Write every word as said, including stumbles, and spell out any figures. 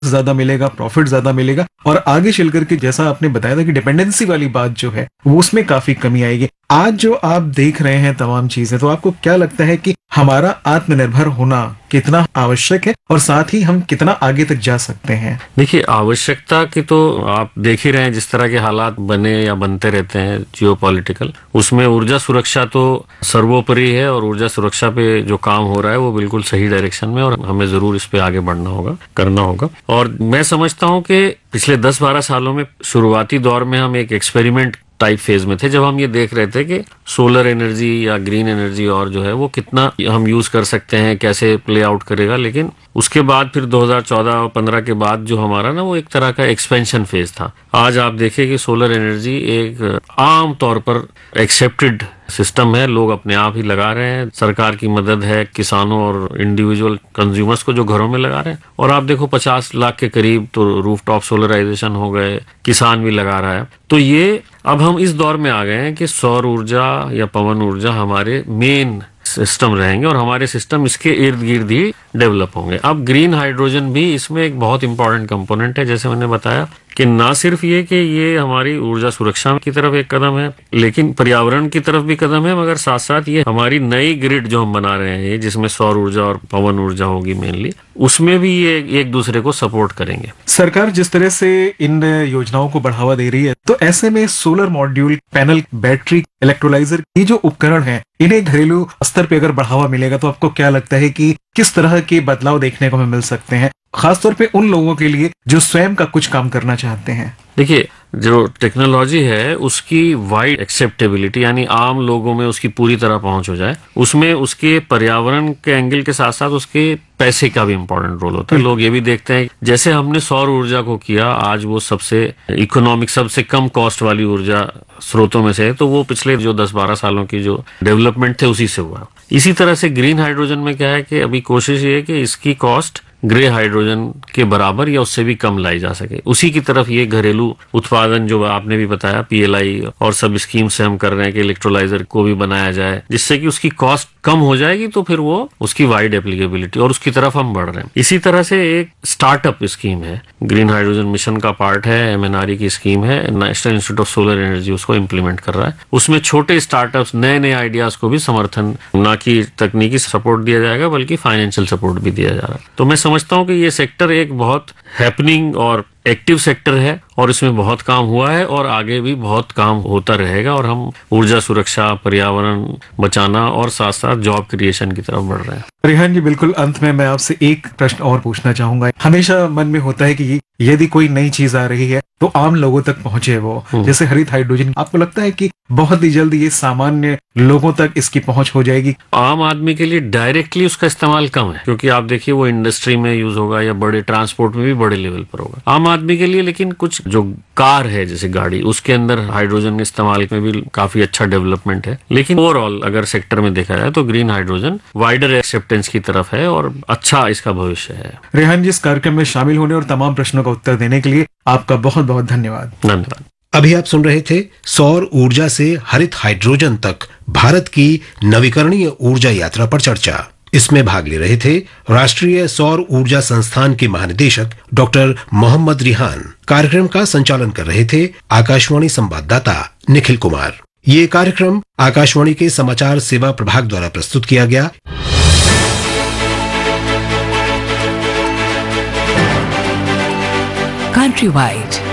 ज्यादा मिलेगा, प्रॉफिट ज्यादा मिलेगा और आगे चल करके जैसा आपने बताया था कि डिपेंडेंसी वाली बात जो है वो उसमें काफी कमी आएगी। आज जो आप देख रहे हैं तमाम चीजें, तो आपको क्या लगता है कि हमारा आत्मनिर्भर होना कितना आवश्यक है और साथ ही हम कितना आगे तक जा सकते हैं? देखिए, आवश्यकता की तो आप देख ही रहे हैं, जिस तरह के हालात बने या बनते रहते हैं जियोपॉलिटिकल, उसमें ऊर्जा सुरक्षा तो सर्वोपरि है और ऊर्जा सुरक्षा पे जो काम हो रहा है वो बिल्कुल सही डायरेक्शन में, और हमें जरूर इस पे आगे बढ़ना होगा, करना होगा। और मैं समझता हूं कि पिछले दस बारह सालों में शुरुआती दौर में हम एक एक्सपेरिमेंट टाइप फेज में थे, जब हम ये देख रहे थे कि सोलर एनर्जी या ग्रीन एनर्जी और जो है वो कितना हम यूज कर सकते हैं, कैसे प्ले आउट करेगा। लेकिन उसके बाद फिर दो हज़ार चौदह और पंद्रह के बाद जो हमारा ना वो एक तरह का एक्सपेंशन फेज था। आज आप देखें कि सोलर एनर्जी एक आम तौर पर एक्सेप्टेड सिस्टम है, लोग अपने आप ही लगा रहे हैं, सरकार की मदद है, किसानों और इंडिविजुअल कंज्यूमर्स को जो घरों में लगा रहे हैं। और आप देखो पचास लाख के करीब तो रूफटॉप सोलराइजेशन हो गए, किसान भी लगा रहा है। तो ये अब हम इस दौर में आ गए हैं कि सौर ऊर्जा या पवन ऊर्जा हमारे मेन सिस्टम रहेंगे और हमारे सिस्टम इसके इर्द गिर्द ही डेवलप होंगे। अब ग्रीन हाइड्रोजन भी इसमें एक बहुत इंपॉर्टेंट कंपोनेंट है। जैसे मैंने बताया कि ना सिर्फ ये कि ये हमारी ऊर्जा सुरक्षा की तरफ एक कदम है, लेकिन पर्यावरण की तरफ भी कदम है, मगर साथ साथ ये हमारी नई ग्रिड जो हम बना रहे हैं, जिसमें सौर ऊर्जा और पवन ऊर्जा होगी मेनली, उसमें भी ये एक दूसरे को सपोर्ट करेंगे। सरकार जिस तरह से इन योजनाओं को बढ़ावा दे रही है, तो ऐसे में solar module, panel, battery, electrolyser, ये जो उपकरण हैं, इन्हें घरेलू स्तर पे अगर बढ़ावा मिलेगा तो आपको क्या लगता है कि किस तरह के बदलाव देखने को हमें मिल सकते हैं, खासतौर पे उन लोगों के लिए जो स्वयं का कुछ काम करना चाहते हैं? देखिए, जो टेक्नोलॉजी है उसकी वाइड एक्सेप्टेबिलिटी, यानी आम लोगों में उसकी पूरी तरह पहुंच हो जाए, उसमें उसके पर्यावरण के एंगल के साथ साथ उसके पैसे का भी इम्पोर्टेंट रोल होता है। लोग ये भी देखते हैं, जैसे हमने सौर ऊर्जा को किया, आज वो सबसे इकोनॉमिक, सबसे कम कॉस्ट वाली ऊर्जा स्रोतों में से है, तो वो पिछले जो दस बारह सालों की जो डेवलपमेंट थे उसी से हुआ। इसी तरह से ग्रीन हाइड्रोजन में क्या है कि अभी कोशिश ये है कि इसकी कॉस्ट ग्रे हाइड्रोजन के बराबर या उससे भी कम लाई जा सके। उसी की तरफ ये घरेलू उत्पादन जो आपने भी बताया, पीएलआई और सब स्कीम से हम कर रहे हैं कि इलेक्ट्रोलाइजर को भी बनाया जाए, जिससे कि उसकी कॉस्ट कम हो जाएगी, तो फिर वो उसकी वाइड एप्लीकेबिलिटी, और उसकी तरफ हम बढ़ रहे हैं। इसी तरह से एक स्टार्टअप स्कीम है, ग्रीन हाइड्रोजन मिशन का पार्ट है, एमएनआरई की स्कीम है, national institute of solar energy उसको इम्प्लीमेंट कर रहा है। उसमें छोटे स्टार्टअप्स, नए नए आइडियाज को भी समर्थन, ना कि तकनीकी सपोर्ट दिया जाएगा बल्कि फाइनेंशियल सपोर्ट भी दिया जा रहा है। तो मैं समझता हूं कि ये सेक्टर एक बहुत हैपनिंग और एक्टिव सेक्टर है और इसमें बहुत काम हुआ है और आगे भी बहुत काम होता रहेगा, और हम ऊर्जा सुरक्षा, पर्यावरण बचाना और साथ साथ जॉब क्रिएशन की तरफ बढ़ रहे हैं। रेहान जी, बिल्कुल अंत में मैं आपसे एक प्रश्न और पूछना चाहूंगा। हमेशा मन में होता है कि यदि कोई नई चीज आ रही है तो आम लोगों तक पहुंचे वो, जैसे हरित हाइड्रोजन, आपको लगता है कि बहुत ही जल्द ये सामान्य लोगों तक इसकी पहुंच हो जाएगी? आम आदमी के लिए डायरेक्टली उसका इस्तेमाल कम है, क्योंकि आप देखिए वो इंडस्ट्री में यूज होगा या बड़े ट्रांसपोर्ट में भी बड़े लेवल पर होगा आम आदमी के लिए। लेकिन कुछ जो कार है जैसे गाड़ी, उसके अंदर हाइड्रोजन के इस्तेमाल में भी काफी अच्छा डेवलपमेंट है। लेकिन ओवरऑल अगर सेक्टर में देखा जाए तो ग्रीन हाइड्रोजन वाइडर एक्सेप्टेंस की तरफ है और अच्छा इसका भविष्य है। रेहान जी, इस कार्यक्रम में शामिल होने और तमाम प्रश्नों का उत्तर देने के लिए आपका बहुत बहुत धन्यवाद। धन्यवाद। अभी आप सुन रहे थे सौर ऊर्जा से हरित हाइड्रोजन तक भारत की नवीकरणीय ऊर्जा यात्रा पर चर्चा। इसमें भाग ले रहे थे राष्ट्रीय सौर ऊर्जा संस्थान के महानिदेशक डॉक्टर मोहम्मद रिहान। कार्यक्रम का संचालन कर रहे थे आकाशवाणी संवाददाता निखिल कुमार। ये कार्यक्रम आकाशवाणी के समाचार सेवा प्रभाग द्वारा प्रस्तुत किया गया। Countrywide